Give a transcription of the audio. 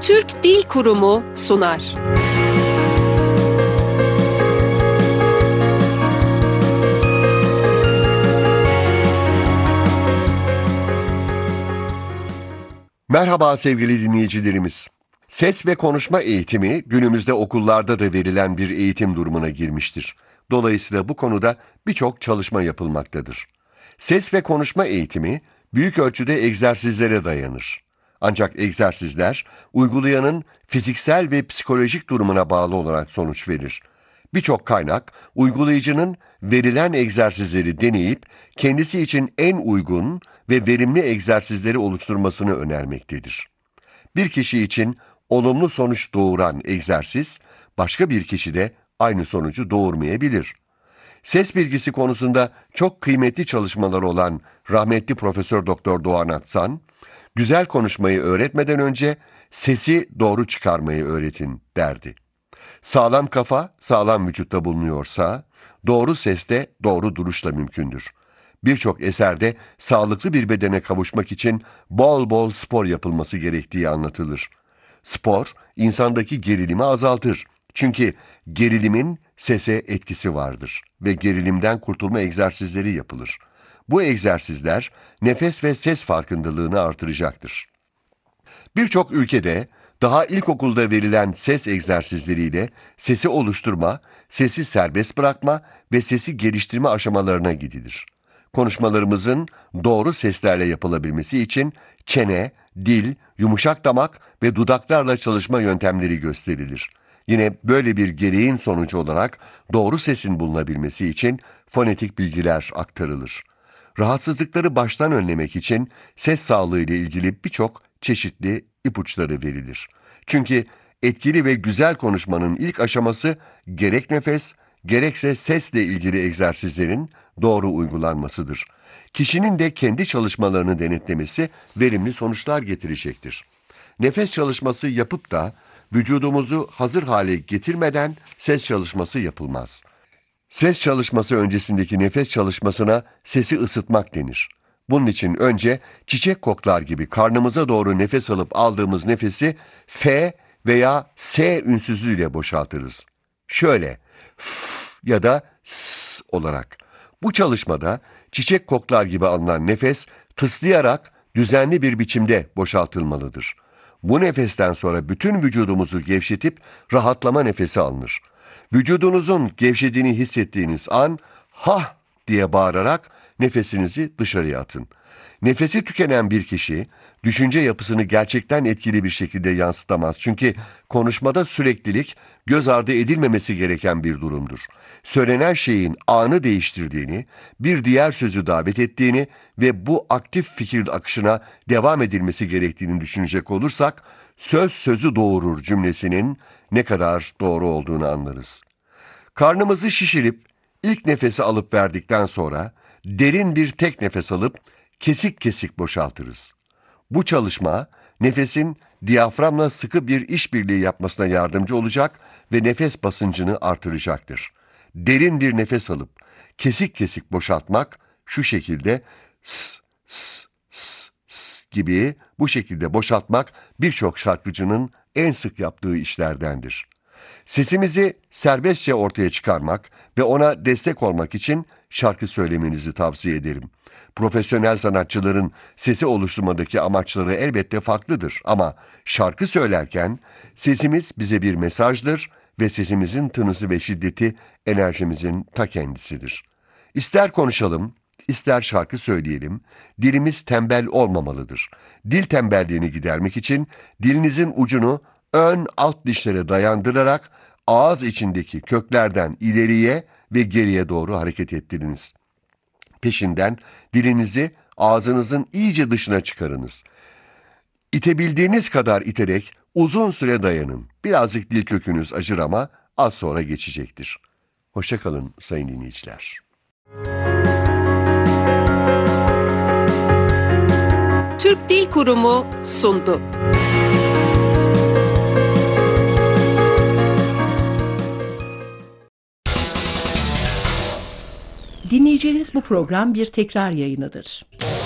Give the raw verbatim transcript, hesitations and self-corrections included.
Türk Dil Kurumu sunar. Merhaba sevgili dinleyicilerimiz. Ses ve konuşma eğitimi günümüzde okullarda da verilen bir eğitim durumuna girmiştir. Dolayısıyla bu konuda birçok çalışma yapılmaktadır. Ses ve konuşma eğitimi büyük ölçüde egzersizlere dayanır. Ancak egzersizler uygulayanın fiziksel ve psikolojik durumuna bağlı olarak sonuç verir. Birçok kaynak uygulayıcının verilen egzersizleri deneyip kendisi için en uygun ve verimli egzersizleri oluşturmasını önermektedir. Bir kişi için olumlu sonuç doğuran egzersiz, başka bir kişide aynı sonucu doğurmayabilir. Ses bilgisi konusunda çok kıymetli çalışmalar olan rahmetli Profesör Doktor Doğan Aksan, güzel konuşmayı öğretmeden önce sesi doğru çıkarmayı öğretin derdi. Sağlam kafa, sağlam vücutta bulunuyorsa, doğru ses de doğru duruşla mümkündür. Birçok eserde sağlıklı bir bedene kavuşmak için bol bol spor yapılması gerektiği anlatılır. Spor, insandaki gerilimi azaltır. Çünkü gerilimin sese etkisi vardır ve gerilimden kurtulma egzersizleri yapılır. Bu egzersizler nefes ve ses farkındalığını artıracaktır. Birçok ülkede daha ilkokulda verilen ses egzersizleriyle sesi oluşturma, sesi serbest bırakma ve sesi geliştirme aşamalarına gidilir. Konuşmalarımızın doğru seslerle yapılabilmesi için çene, dil, yumuşak damak ve dudaklarla çalışma yöntemleri gösterilir. Yine böyle bir gereğin sonucu olarak doğru sesin bulunabilmesi için fonetik bilgiler aktarılır. Rahatsızlıkları baştan önlemek için ses sağlığı ile ilgili birçok çeşitli ipuçları verilir. Çünkü etkili ve güzel konuşmanın ilk aşaması gerek nefes, gerekse sesle ilgili egzersizlerin doğru uygulanmasıdır. Kişinin de kendi çalışmalarını denetlemesi verimli sonuçlar getirecektir. Nefes çalışması yapıp da vücudumuzu hazır hale getirmeden ses çalışması yapılmaz. Ses çalışması öncesindeki nefes çalışmasına sesi ısıtmak denir. Bunun için önce çiçek koklar gibi karnımıza doğru nefes alıp aldığımız nefesi F veya S ünsüzüyle boşaltırız. Şöyle F ya da S olarak. Bu çalışmada çiçek koklar gibi alınan nefes tıslayarak düzenli bir biçimde boşaltılmalıdır. Bu nefesten sonra bütün vücudumuzu gevşetip rahatlama nefesi alınır. Vücudunuzun gevşediğini hissettiğiniz an "Hah!" diye bağırarak nefesinizi dışarıya atın. Nefesi tükenen bir kişi, düşünce yapısını gerçekten etkili bir şekilde yansıtamaz. Çünkü konuşmada süreklilik göz ardı edilmemesi gereken bir durumdur. Söylenen şeyin anı değiştirdiğini, bir diğer sözü davet ettiğini ve bu aktif fikir akışına devam edilmesi gerektiğini düşünecek olursak, söz sözü doğurur cümlesinin ne kadar doğru olduğunu anlarız. Karnımızı şişirip ilk nefesi alıp verdikten sonra derin bir tek nefes alıp kesik kesik boşaltırız. Bu çalışma nefesin diyaframla sıkı bir işbirliği yapmasına yardımcı olacak ve nefes basıncını artıracaktır. Derin bir nefes alıp kesik kesik boşaltmak şu şekilde s s s s gibi bu şekilde boşaltmak birçok şarkıcının en sık yaptığı işlerdendir. Sesimizi serbestçe ortaya çıkarmak ve ona destek olmak için şarkı söylemenizi tavsiye ederim. Profesyonel sanatçıların sesi oluşturmadaki amaçları elbette farklıdır ama şarkı söylerken sesimiz bize bir mesajdır ve sesimizin tınısı ve şiddeti enerjimizin ta kendisidir. İster konuşalım, ister şarkı söyleyelim, dilimiz tembel olmamalıdır. Dil tembelliğini gidermek için dilinizin ucunu ön alt dişlere dayandırarak ağız içindeki köklerden ileriye ve geriye doğru hareket ettiriniz. Peşinden dilinizi ağzınızın iyice dışına çıkarınız. İtebildiğiniz kadar iterek uzun süre dayanın. Birazcık dil kökünüz acır ama az sonra geçecektir. Hoşça kalın sayın dinleyiciler. Türk Dil Kurumu sundu. Dinleyeceğiniz bu program bir tekrar yayınıdır.